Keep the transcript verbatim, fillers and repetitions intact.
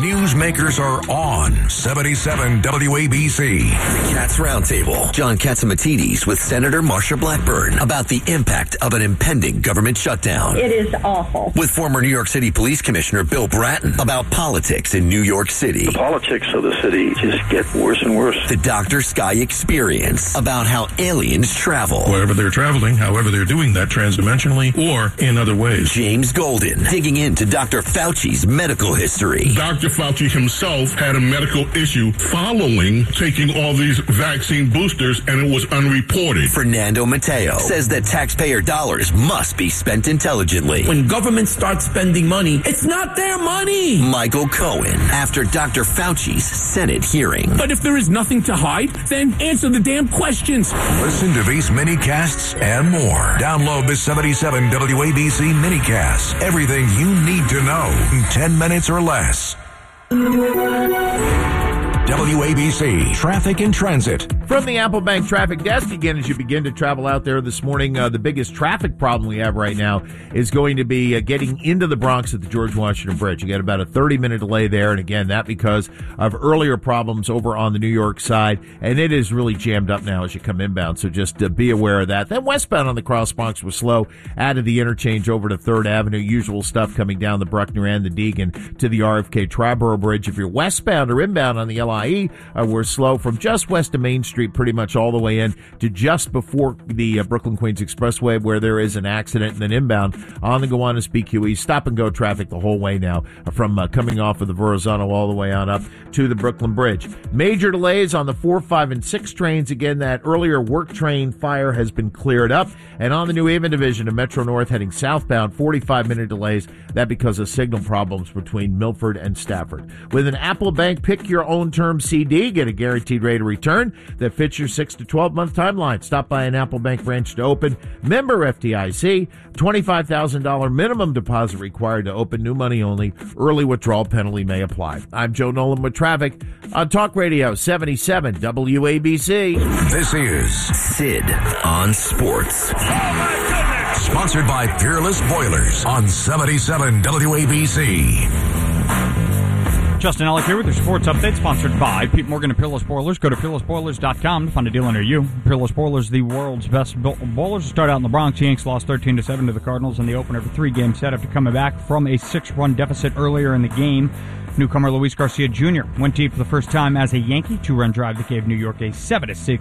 Newsmakers are on seventy-seven W A B C. The Cats Roundtable. John Catsimatidis with Senator Marsha Blackburn about the impact of an impending government shutdown. It is awful. With former New York City Police Commissioner Bill Bratton about politics in New York City. The politics of the city just get worse and worse. The Doctor Sky Experience about how aliens travel. Wherever they're traveling, however they're doing that transdimensionally or in other ways. James Golden digging into Doctor Fauci's medical history. Doctor Fauci himself had a medical issue following taking all these vaccine boosters, and it was unreported. Fernando Mateo says that taxpayer dollars must be spent intelligently. When government starts spending money, it's not their money. Michael Cohen after Doctor Fauci's Senate hearing. But if there is nothing to hide, then answer the damn questions. Listen to these mini-casts and more. Download the seventy-seven W A B C minicast. Everything you need to know in ten minutes or less. W A B C Traffic and Transit. From the Apple Bank Traffic Desk, again, as you begin to travel out there this morning, uh, the biggest traffic problem we have right now is going to be uh, getting into the Bronx at the George Washington Bridge. You get about a thirty-minute delay there, and again, that because of earlier problems over on the New York side, and it is really jammed up now as you come inbound, so just uh, be aware of that. Then westbound on the Cross Bronx was slow, added the interchange over to third Avenue, usual stuff coming down the Bruckner and the Deegan to the R F K Triborough Bridge. If you're westbound or inbound on the L I E, uh, we're slow from just west of Main Street pretty much all the way in to just before the uh, Brooklyn-Queens Expressway, where there is an accident, and then inbound on the Gowanus B Q E. Stop-and-go traffic the whole way now uh, from uh, coming off of the Verrazano all the way on up to the Brooklyn Bridge. Major delays on the four, five, and six trains. Again, that earlier work train fire has been cleared up. And on the New Haven division of Metro North heading southbound, forty-five minute delays. That because of signal problems between Milford and Stafford. With an Apple Bank pick-your-own-term C D, get a guaranteed rate of return that fits your six to twelve month timeline. Stop by an Apple Bank branch to open. Member F D I C. twenty-five thousand dollars minimum deposit required to open. New money only. Early withdrawal penalty may apply. I'm Joe Nolan with traffic on Talk Radio seventy-seven W A B C. This is Sid on Sports. Oh my goodness! Sponsored by Peerless Boilers on seventy-seven W A B C. Justin Ellick here with your sports update, sponsored by Pete Morgan and Peerless Boilers. Go to peerless boilers dot com to find a deal near you. Peerless Boilers, the world's best boilers. Start out in the Bronx. Yanks lost thirteen to seven to the Cardinals in the opener of a three-game set after coming back from a six-run deficit earlier in the game. Newcomer Luis Garcia Junior went deep for the first time as a Yankee. Two-run drive that gave New York a seven to six